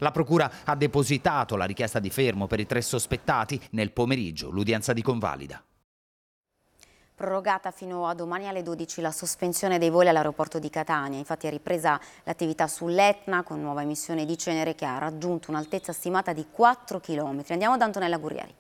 La procura ha depositato la richiesta di fermo per i 3 sospettati. Nel pomeriggio l'udienza di convalida. Prorogata fino a domani alle 12 la sospensione dei voli all'aeroporto di Catania. Infatti è ripresa l'attività sull'Etna con nuova emissione di cenere che ha raggiunto un'altezza stimata di 4 km. Andiamo da Antonella Gurrieri.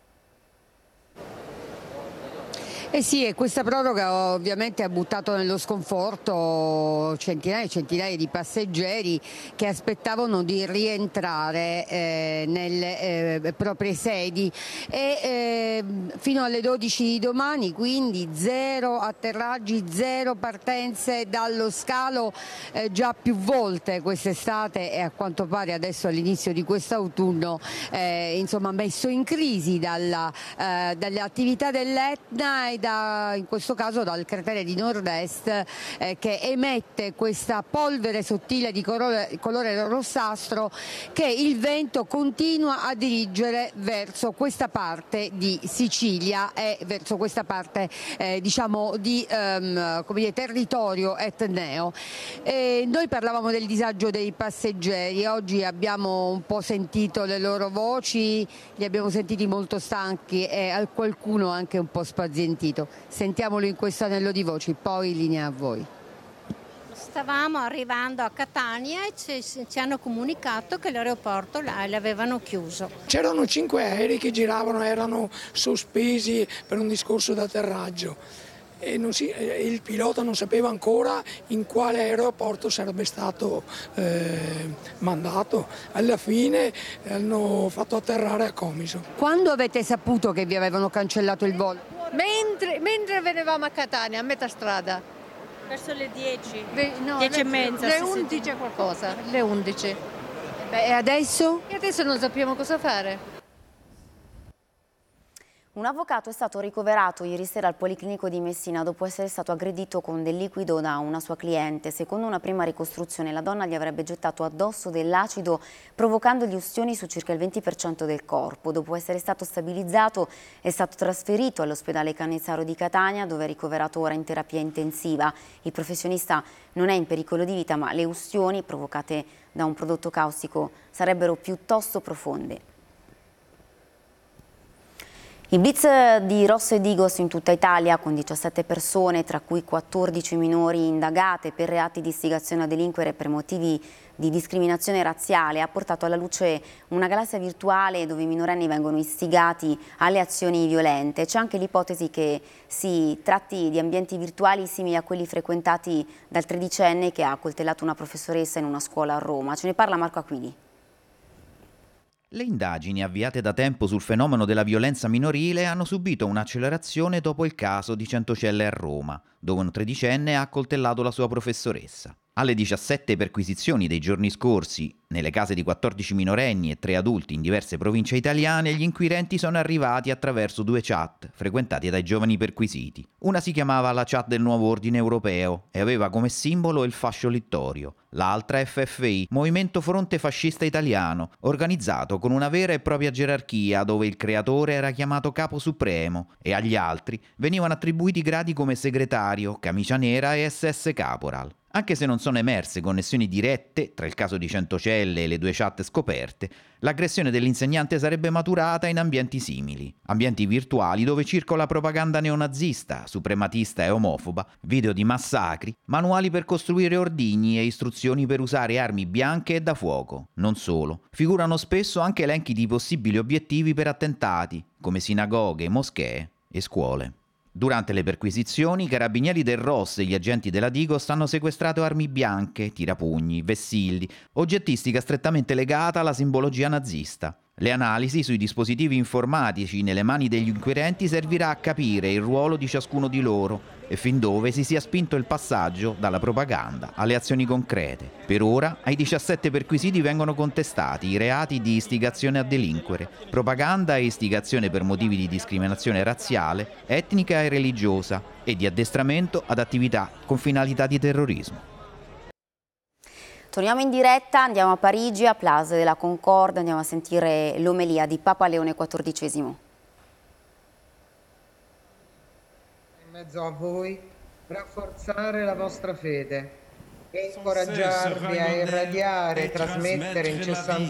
Eh sì, e questa proroga ovviamente ha buttato nello sconforto centinaia e centinaia di passeggeri che aspettavano di rientrare nelle proprie sedi e fino alle 12 di domani, quindi 0 atterraggi, 0 partenze dallo scalo già più volte quest'estate e a quanto pare adesso all'inizio di quest'autunno insomma messo in crisi dalle attività dell'Etna e in questo caso dal cratere di Nord-Est che emette questa polvere sottile di colore rossastro che il vento continua a dirigere verso questa parte di Sicilia e verso questa parte diciamo di come dire, territorio etneo. Noi parlavamo del disagio dei passeggeri, oggi abbiamo un po' sentito le loro voci, li abbiamo sentiti molto stanchi e qualcuno anche un po' spazientito. Sentiamolo in questo anello di voci, poi linea a voi. Stavamo arrivando a Catania e ci hanno comunicato che l'aeroporto l'avevano chiuso. C'erano 5 aerei che giravano, erano sospesi per un discorso d'atterraggio e il pilota non sapeva ancora in quale aeroporto sarebbe stato mandato. Alla fine hanno fatto atterrare a Comiso. Quando avete saputo che vi avevano cancellato il volo? Mentre venivamo a Catania, a metà strada. Verso le 10? 10 e mezza. Le 11 e qualcosa, le 11. E adesso? E adesso non sappiamo cosa fare. Un avvocato è stato ricoverato ieri sera al Policlinico di Messina dopo essere stato aggredito con del liquido da una sua cliente. Secondo una prima ricostruzione la donna gli avrebbe gettato addosso dell'acido provocandogli ustioni su circa il 20% del corpo. Dopo essere stato stabilizzato è stato trasferito all'ospedale Cannizzaro di Catania dove è ricoverato ora in terapia intensiva. Il professionista non è in pericolo di vita ma le ustioni provocate da un prodotto caustico sarebbero piuttosto profonde. I blitz di Rosso e Digos in tutta Italia con 17 persone, tra cui 14 minori indagate per reati di istigazione a delinquere per motivi di discriminazione razziale, ha portato alla luce una galassia virtuale dove i minorenni vengono istigati alle azioni violente. C'è anche l'ipotesi che si tratti di ambienti virtuali simili a quelli frequentati dal tredicenne che ha accoltellato una professoressa in una scuola a Roma. Ce ne parla Marco Aquili. Le indagini avviate da tempo sul fenomeno della violenza minorile hanno subito un'accelerazione dopo il caso di Centocelle a Roma, dove un tredicenne ha accoltellato la sua professoressa. Alle 17 perquisizioni dei giorni scorsi, nelle case di 14 minorenni e 3 adulti in diverse province italiane, gli inquirenti sono arrivati attraverso 2 chat frequentate dai giovani perquisiti. Una si chiamava la chat del Nuovo Ordine Europeo e aveva come simbolo il fascio littorio. L'altra FFI, Movimento Fronte Fascista Italiano, organizzato con una vera e propria gerarchia dove il creatore era chiamato capo supremo e agli altri venivano attribuiti gradi come segretario, camicia nera e SS caporal. Anche se non sono emerse connessioni dirette tra il caso di Centocelle e le 2 chat scoperte, l'aggressione dell'insegnante sarebbe maturata in ambienti simili. Ambienti virtuali dove circola propaganda neonazista, suprematista e omofoba, video di massacri, manuali per costruire ordigni e istruzioni per usare armi bianche e da fuoco. Non solo, figurano spesso anche elenchi di possibili obiettivi per attentati, come sinagoghe, moschee e scuole. Durante le perquisizioni, i carabinieri del ROS e gli agenti della Digos hanno sequestrato armi bianche, tirapugni, vessilli, oggettistica strettamente legata alla simbologia nazista. Le analisi sui dispositivi informatici nelle mani degli inquirenti servirà a capire il ruolo di ciascuno di loro e fin dove si sia spinto il passaggio dalla propaganda alle azioni concrete. Per ora ai 17 perquisiti vengono contestati i reati di istigazione a delinquere, propaganda e istigazione per motivi di discriminazione razziale, etnica e religiosa e di addestramento ad attività con finalità di terrorismo. Torniamo in diretta, andiamo a Parigi, a Place de la Concorde, andiamo a sentire l'omelia di Papa Leone XIV. In mezzo a voi, rafforzare la vostra fede e incoraggiarvi a irradiare e trasmettere incessantemente